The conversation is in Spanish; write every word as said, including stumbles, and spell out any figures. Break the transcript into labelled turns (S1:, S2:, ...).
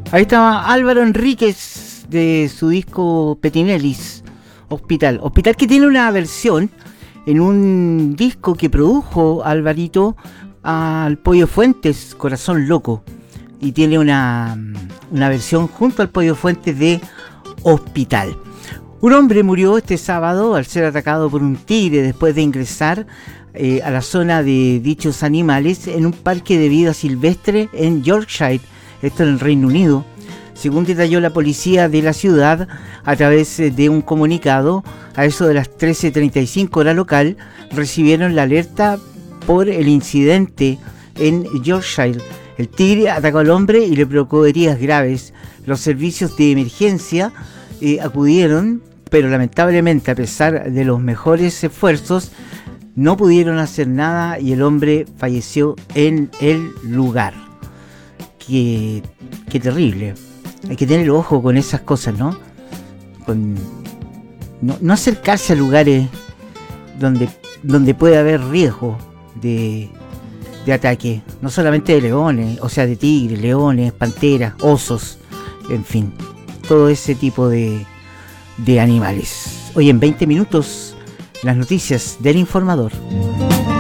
S1: Ahí estaba Álvaro Enríquez de su disco Petinellis, Hospital. Hospital que tiene una versión en un disco que produjo Alvarito al Pollo Fuentes, Corazón Loco. Y tiene una, una versión junto al Pollo Fuentes de Hospital. Un hombre murió este sábado al ser atacado por un tigre después de ingresar eh, a la zona de dichos animales en un parque de vida silvestre en Yorkshire, esto en el Reino Unido. Según detalló la policía de la ciudad a través de un comunicado, a eso de las trece treinta y cinco hora local, recibieron la alerta por el incidente en Yorkshire. El tigre atacó al hombre y le provocó heridas graves. Los servicios de emergencia eh, acudieron, pero lamentablemente, a pesar de los mejores esfuerzos, no pudieron hacer nada y el hombre falleció en el lugar. Qué, qué terrible. Hay que tener ojo con esas cosas, ¿no? Con, no, no acercarse a lugares donde, donde puede haber riesgo de, de ataque. No solamente de leones, o sea, de tigres, leones, panteras, osos, en fin. Todo ese tipo de, de animales. Hoy en veinte minutos, las noticias del informador.